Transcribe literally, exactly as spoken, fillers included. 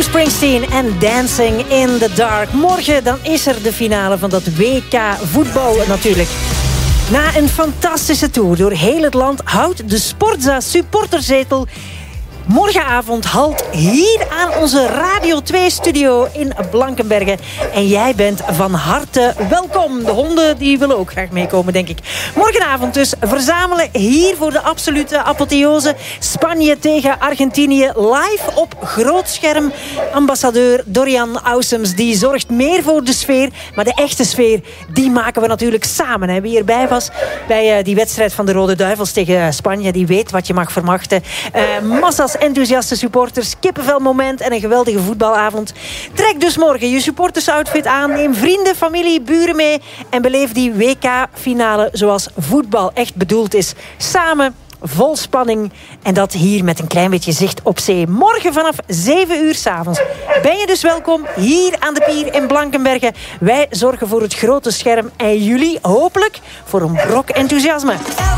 Springsteen en Dancing in the Dark. Morgen dan is er de finale van dat W K voetbal natuurlijk. Na een fantastische tour door heel het land houdt de Sportza supporterzetel morgenavond halt hier aan onze Radio twee studio in Blankenberge. En jij bent van harte welkom. De honden die willen ook graag meekomen, denk ik. Morgenavond dus verzamelen hier voor de absolute apotheose. Spanje tegen Argentinië live op groot scherm. Ambassadeur Dorian Aussems die zorgt meer voor de sfeer. Maar de echte sfeer, die maken we natuurlijk samen. Hè. Wie erbij was bij uh, die wedstrijd van de Rode Duivels tegen Spanje, die weet wat je mag verwachten. Uh, massa's enthousiaste supporters, kippenvelmoment en een geweldige voetbalavond. Trek dus morgen je supportersoutfit aan, neem vrienden, familie, buren mee en beleef die W K-finale zoals voetbal echt bedoeld is. Samen, vol spanning en dat hier met een klein beetje zicht op zee. Morgen vanaf zeven uur 's avonds ben je dus welkom hier aan de pier in Blankenberge. Wij zorgen voor het grote scherm en jullie hopelijk voor een brok enthousiasme.